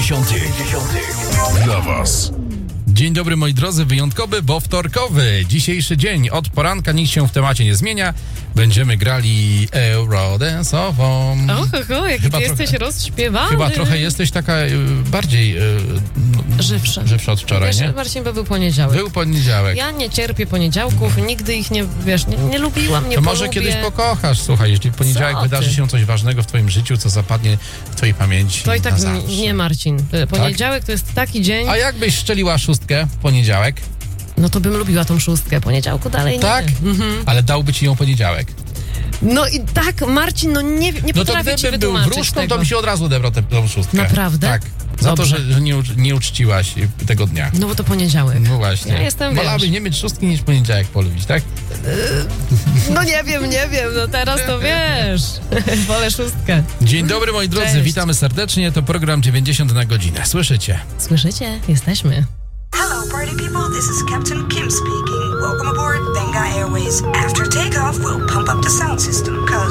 90. Dla was. Dzień dobry moi drodzy, wyjątkowy, bo wtorkowy. Dzisiejszy dzień, od poranka nic się w temacie nie zmienia. Będziemy grali eurodance'ową. Jaki ty jesteś rozśpiewany. Chyba trochę jesteś taka bardziej żywsza od wczoraj, wiesz, nie? Marcin, bo był poniedziałek. Był poniedziałek. Ja nie cierpię poniedziałków, nigdy ich nie, nie lubiłam, nie To polubię. może kiedyś pokochasz, słuchaj, jeśli w poniedziałek wydarzy się coś ważnego w twoim życiu, co zapadnie w twojej pamięci To i tak na zawsze. nie, Marcin. Poniedziałek to jest taki dzień... A jakbyś szczeliła szóstkę w poniedziałek? No to bym lubiła tą szóstkę, poniedziałku dalej Tak? nie. Ale dałby ci ją poniedziałek. No i tak, Marcin, nie No to potrafię ci gdybym był wytłumaczyć wróżką, tego. to mi się od razu odebrał tą szóstkę. Naprawdę? Tak. Za Dobrze. to, że nie uczciłaś tego dnia. No bo to poniedziałek. No właśnie. Ja jestem, Wolałabyś nie mieć szóstki niż poniedziałek polubić, tak? No nie wiem, no teraz to wiesz. Wolę szóstkę. Dzień dobry moi drodzy, Cześć. witamy serdecznie, to program 90 na godzinę. Słyszycie? Słyszycie? Jesteśmy. Hello, party people. This is Captain Kim speaking. Welcome aboard Benga Airways. After takeoff, we'll pump up the sound system, 'cause